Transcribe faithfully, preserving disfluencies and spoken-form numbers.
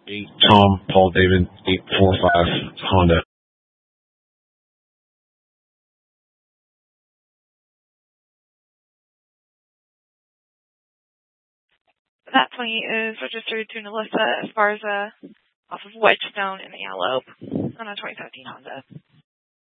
eight Tom Paul David eight four five Honda. That plate is registered to Melissa as far as uh, off of Wedgestone in the Antelope on a twenty seventeen Honda.